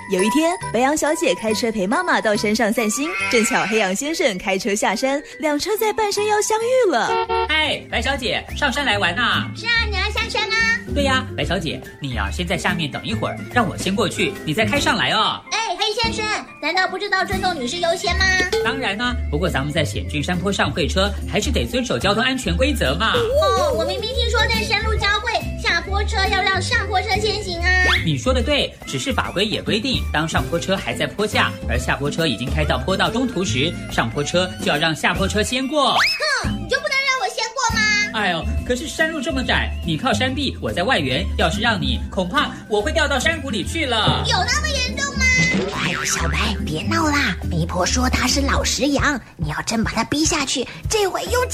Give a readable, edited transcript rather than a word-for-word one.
有一天，白羊小姐开车陪妈妈到山上散心，正巧黑羊先生开车下山，两车在半山腰相遇了。 嗨，白小姐，上山来玩啊？ 是啊，你要下山吗？ 对呀，白小姐，你先在下面等一会儿，让我先过去，你再开上来哦。 黑先生，难道不知道尊重女士优先吗？ 当然啦，不过咱们在险峻山坡上会车，还是得遵守交通安全规则嘛。 我明明听说在山路交汇，下坡车要让上坡车先行啊。 你说的对，只是法规也规定，当上坡车还在坡下，而下坡车已经开到坡道中途时，上坡车就要让下坡车先过。 你就不能让我先过吗？ 哎呦，可是山路这么窄，你靠山壁，我在外缘，要是让你，恐怕我会掉到山谷里去了。 有那么严重吗？ 哎呦，小白，别闹啦！媒婆说他是老实羊，你要真把他逼下去，这回又